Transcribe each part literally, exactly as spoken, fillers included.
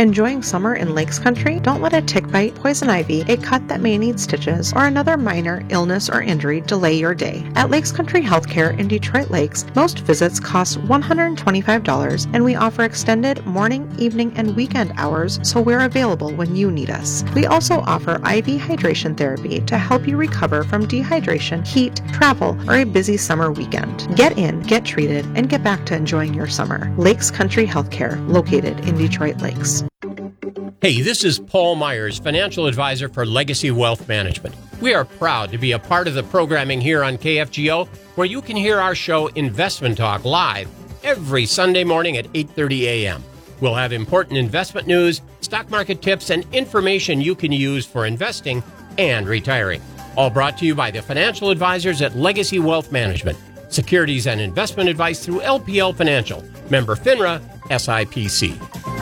Enjoying summer in Lakes Country? Don't let a tick bite, poison ivy, a cut that may need stitches, or another minor illness or injury delay your day. At Lakes Country Healthcare in Detroit Lakes, most visits cost one hundred twenty-five dollars, and we offer extended morning, evening, and weekend hours, so we're available when you need us. We also offer I V hydration therapy to help you recover from dehydration, heat, travel, or a busy summer weekend. Get in, get treated, and get back to enjoying your summer. Lakes Country Healthcare, located in Detroit Lakes. Hey, this is Paul Myers, financial advisor for Legacy Wealth Management. We are proud to be a part of the programming here on K F G O, where you can hear our show Investment Talk live every Sunday morning at eight thirty a.m. We'll have important investment news, stock market tips, and information you can use for investing and retiring. All brought to you by the financial advisors at Legacy Wealth Management. Securities and investment advice through L P L Financial. Member FINRA, S I P C.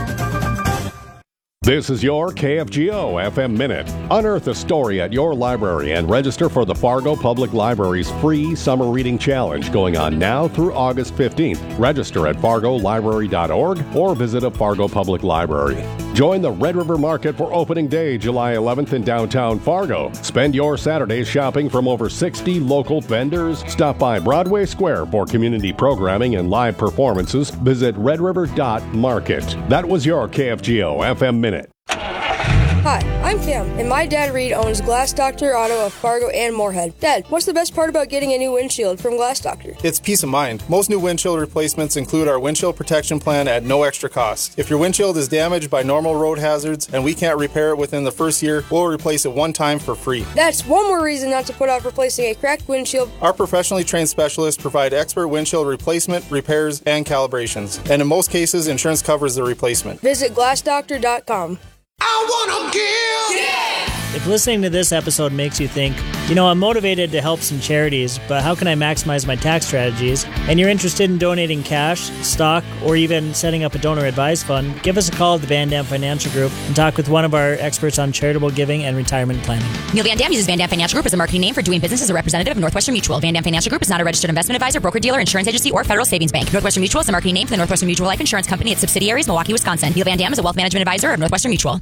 This is your K F G O F M Minute. Unearth a story at your library and register for the Fargo Public Library's free Summer Reading Challenge going on now through August fifteenth. Register at fargo library dot org or visit a Fargo Public Library. Join the Red River Market for opening day, July eleventh in downtown Fargo. Spend your Saturdays shopping from over sixty local vendors. Stop by Broadway Square for community programming and live performances. Visit red river dot market. That was your K F G O F M Minute. Hi, I'm Kim, and my dad Reed owns Glass Doctor Auto of Fargo and Moorhead. Dad, what's the best part about getting a new windshield from Glass Doctor? It's peace of mind. Most new windshield replacements include our windshield protection plan at no extra cost. If your windshield is damaged by normal road hazards and we can't repair it within the first year, we'll replace it one time for free. That's one more reason not to put off replacing a cracked windshield. Our professionally trained specialists provide expert windshield replacement, repairs, and calibrations. And in most cases, insurance covers the replacement. Visit glass doctor dot com. I wanna give! Yeah! If listening to this episode makes you think, you know, I'm motivated to help some charities, but how can I maximize my tax strategies? And you're interested in donating cash, stock, or even setting up a donor advised fund, give us a call at the Van Dam Financial Group and talk with one of our experts on charitable giving and retirement planning. Neil Van Dam uses Van Dam Financial Group as a marketing name for doing business as a representative of Northwestern Mutual. Van Dam Financial Group is not a registered investment advisor, broker-dealer, insurance agency, or federal savings bank. Northwestern Mutual is a marketing name for the Northwestern Mutual Life Insurance Company, its subsidiaries, Milwaukee, Wisconsin. Neil Van Dam is a wealth management advisor of Northwestern Mutual.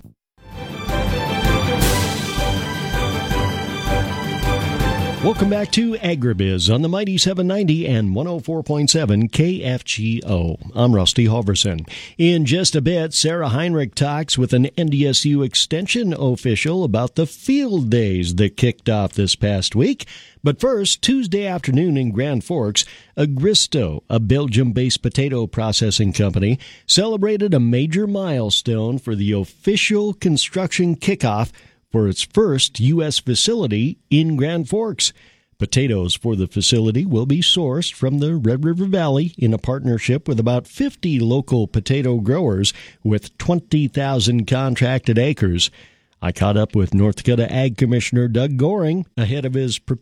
Welcome back to Agribiz on the Mighty seven ninety and one oh four point seven K F G O. I'm Rusty Halverson. In just a bit, Sarah Heinrich talks with an N D S U extension official about the field days that kicked off this past week. But first, Tuesday afternoon in Grand Forks, Agristo, a Belgium-based potato processing company, celebrated a major milestone for the official construction kickoff for its first U S facility in Grand Forks. Potatoes for the facility will be sourced from the Red River Valley in a partnership with about fifty local potato growers with twenty thousand contracted acres. I caught up with North Dakota Ag Commissioner Doug Goring ahead of his